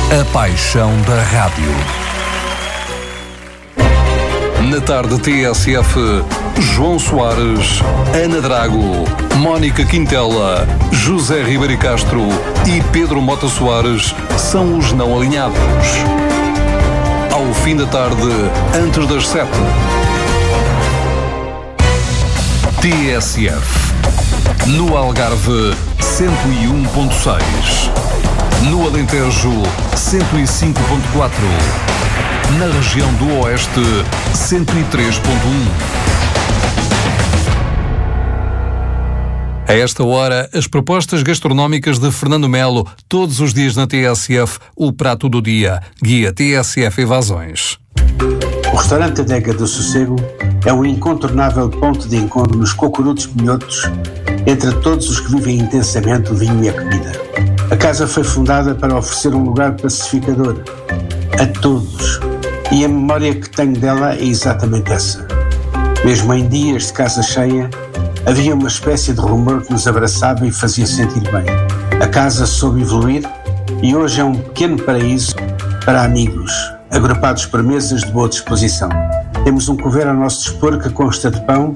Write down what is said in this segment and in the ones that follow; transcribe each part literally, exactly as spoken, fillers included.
A paixão da rádio. Na tarde T S F, João Soares, Ana Drago, Mónica Quintela, José Ribeiro Castro e Pedro Mota Soares são os não alinhados. Ao fim da tarde, antes das sete. T S F. No Algarve, cento e um ponto seis. No Alentejo, cento e cinco ponto quatro. Na região do Oeste, cento e três ponto um. A esta hora, as propostas gastronómicas de Fernando Melo, todos os dias na T S F, o prato do dia. Guia T S F Evasões. O restaurante Adega do Sossego é um incontornável ponto de encontro nos cocorutos minhotos entre todos os que vivem intensamente o vinho e a comida. A casa foi fundada para oferecer um lugar pacificador a todos, e a memória que tenho dela é exatamente essa. Mesmo em dias de casa cheia, havia uma espécie de rumor que nos abraçava e fazia sentir bem. A casa soube evoluir e hoje é um pequeno paraíso para amigos, agrupados por mesas de boa disposição. Temos um couvert ao nosso dispor que consta de pão,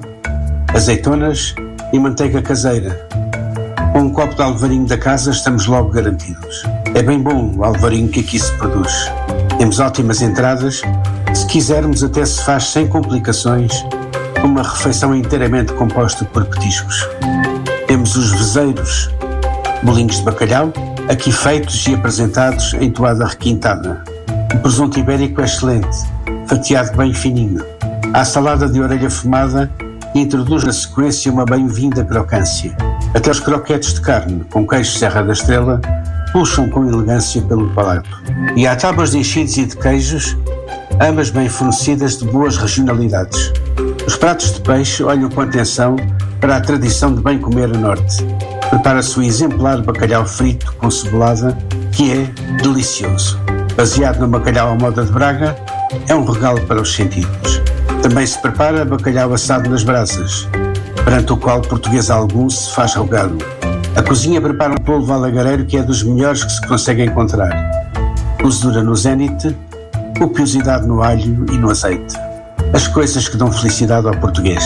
azeitonas e manteiga caseira. Com um copo de alvarinho da casa estamos logo garantidos. É bem bom o alvarinho que aqui se produz. Temos ótimas entradas, se quisermos até se faz sem complicações, uma refeição inteiramente composta por petiscos. Temos os vezeiros, bolinhos de bacalhau, aqui feitos e apresentados em toada requintada. O presunto ibérico é excelente, fatiado bem fininho. Há a salada de orelha fumada e introduz na sequência uma bem-vinda crocância. Até os croquetes de carne, com queijo Serra da Estrela, puxam com elegância pelo palato. E há tábuas de enchidos e de queijos, ambas bem fornecidas de boas regionalidades. Os pratos de peixe olham com atenção para a tradição de bem comer a norte. Prepara-se o exemplar bacalhau frito com cebolada, que é delicioso. Baseado no bacalhau à moda de Braga, é um regalo para os sentidos. Também se prepara bacalhau assado nas brasas, perante o qual português algum se faz rogado. A cozinha prepara um polvo alagareiro que é dos melhores que se consegue encontrar. Cozedura no zénite, copiosidade no alho e no azeite. As coisas que dão felicidade ao português.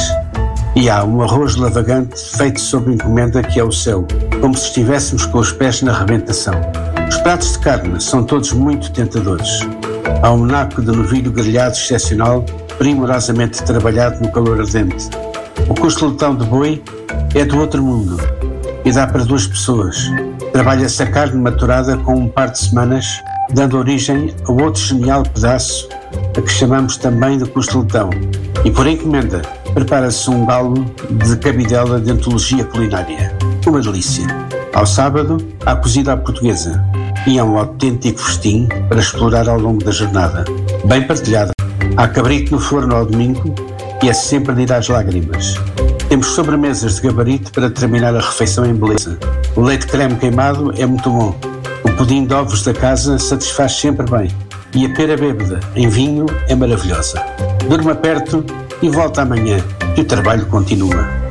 E há um arroz lavagante feito sob encomenda que é o céu, como se estivéssemos com os pés na rebentação. Os pratos de carne são todos muito tentadores. Há um naco de novilho grelhado excepcional, primorosamente trabalhado no calor ardente. O costeletão de boi é do outro mundo e dá para duas pessoas. Trabalha-se a carne maturada com um par de semanas, dando origem a outro genial pedaço, a que chamamos também de costeletão. E por encomenda, prepara-se um galo de cabidela de antologia culinária. Uma delícia. Ao sábado, há cozida à portuguesa. E é um autêntico festim para explorar ao longo da jornada. Bem partilhada. Há cabrito no forno ao domingo e é sempre de ir às lágrimas. Temos sobremesas de gabarito para terminar a refeição em beleza. O leite creme queimado é muito bom. O pudim de ovos da casa satisfaz sempre bem. E a pera bêbada, em vinho, é maravilhosa. Durma perto e volta amanhã, que o trabalho continua.